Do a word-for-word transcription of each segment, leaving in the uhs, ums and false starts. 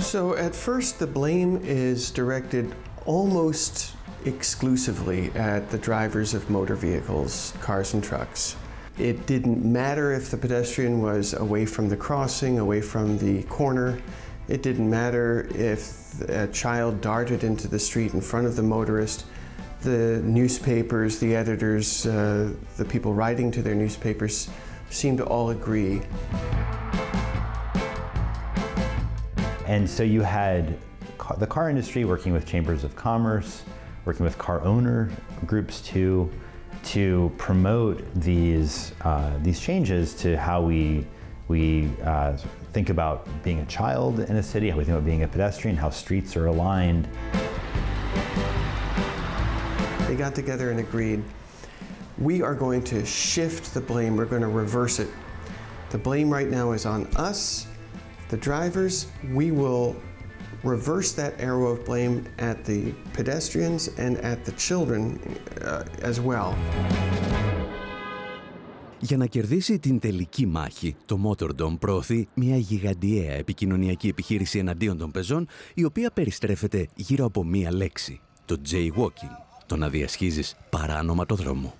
So at first the blame is directed almost exclusively at the drivers of motor vehicles, cars and trucks. It didn't matter if the pedestrian was away from the crossing, away from the corner. It didn't matter if a child darted into the street in front of the motorist. The newspapers, the editors, uh, the people writing to their newspapers seemed to all agree. And so you had the car industry working with chambers of commerce, working with car owner groups too, to promote these uh, these changes to how we we uh, think about being a child in a city, how we think about being a pedestrian, how streets are aligned. They got together and agreed, we are going to shift the blame, we're going to reverse it. The blame right now is on us, the drivers. We will reverse that arrow of blame at the pedestrians and at the children uh, as well. Για να κερδίσει την τελική μάχη, το Motordom προωθεί μια γιγαντιαία επικοινωνιακή επιχείρηση εναντίον των πεζών, η οποία περιστρέφεται γύρω από μία λέξη, το jaywalking, το να διασχίζεις παράνομα το δρόμο.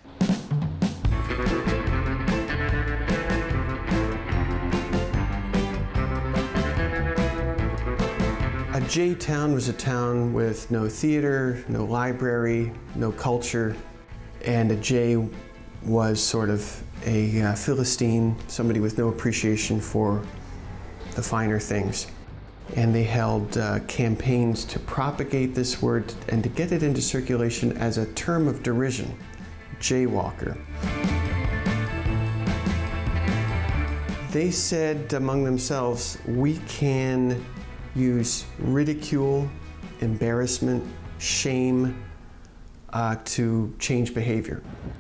A J town was a town with no theater, no library, no culture, and a J was sort of a uh, Philistine, somebody with no appreciation for the finer things. And they held uh, campaigns to propagate this word and to get it into circulation as a term of derision, jaywalker. They said among themselves, we can use ridicule, embarrassment, shame uh, to change behavior.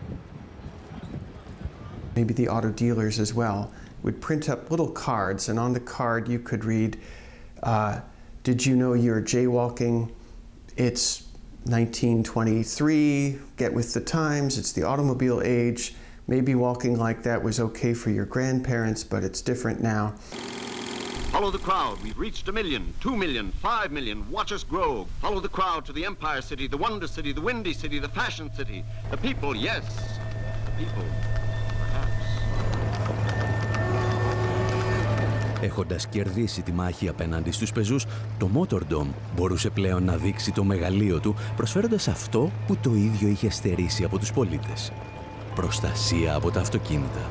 Maybe the auto dealers as well would print up little cards, and on the card you could read, uh, did you know you're jaywalking? It's nineteen twenty-three, get with the times, it's the automobile age. Maybe walking like that was okay for your grandparents, but it's different now. Follow the crowd. We've reached a million, two million, five million. Watch us grow. Follow the crowd to the Empire City, the Wonder City, the Windy City, the Fashion City. The people, yes. The people, perhaps. Έχοντας κερδίσει τη μάχη απέναντι στους πεζούς, το Motordom μπορούσε πλέον να δείξει το μεγαλείο του, προσφέροντας αυτό που το ίδιο είχε στερήσει από τους πολίτες. Προστασία από τα αυτοκίνητα.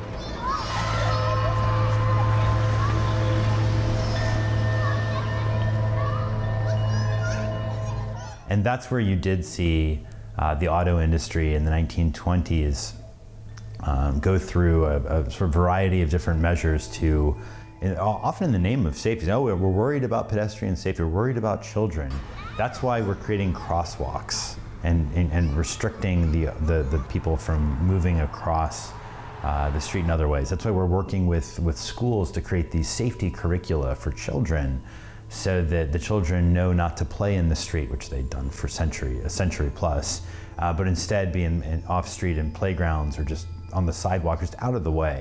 And that's where you did see uh, the auto industry in the nineteen twenties um, go through a, a sort of variety of different measures to, in, often in the name of safety. Oh, we're worried about pedestrian safety, we're worried about children. That's why we're creating crosswalks and, and, and restricting the, the, the people from moving across uh, the street in other ways. That's why we're working with, with schools to create these safety curricula for children, so that the children know not to play in the street, which they'd done for century, a century plus, uh, but instead be in, in off-street in playgrounds or just on the sidewalk, just out of the way.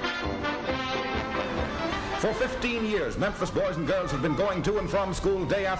For fifteen years, Memphis boys and girls have been going to and from school day after